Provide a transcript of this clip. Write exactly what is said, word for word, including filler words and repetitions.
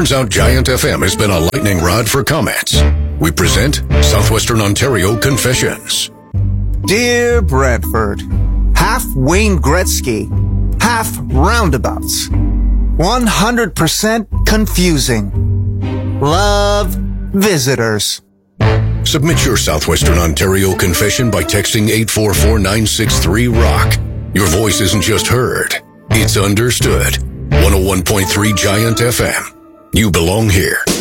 Turns out Giant F M has been a lightning rod for comments. We present Southwestern Ontario Confessions. Dear Brantford, half Wayne Gretzky, half roundabouts. one hundred percent confusing. Love, visitors. Submit your Southwestern Ontario confession by texting eight four four nine six three ROCK. Your voice isn't just heard, it's understood. one oh one point three Giant F M. You belong here.